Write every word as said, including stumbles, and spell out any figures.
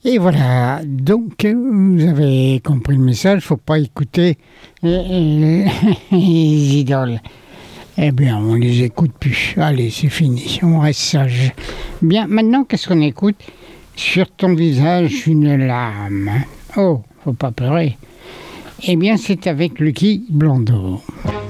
Et voilà, donc vous avez compris le message, faut pas écouter les, les idoles. Eh bien, on les écoute plus. Allez, c'est fini, on reste sage. Bien, maintenant, qu'est-ce qu'on écoute? Sur ton visage, une larme. Oh, faut pas pleurer. Eh bien, c'est avec Lucky Blondeau.